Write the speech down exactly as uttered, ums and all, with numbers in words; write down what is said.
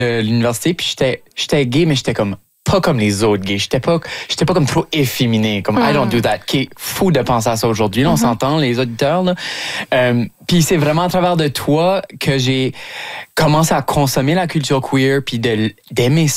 de l'université, puis j'étais, j'étais gay, mais j'étais comme pas comme les autres gays. J'étais pas, j'étais pas comme trop efféminé, comme mm. I don't do that. Qui est fou de penser à ça aujourd'hui. Là, mm-hmm. on s'entend, les auditeurs. Là. Euh, puis c'est vraiment à travers de toi que j'ai commencé à consommer la culture queer, puis de, d'aimer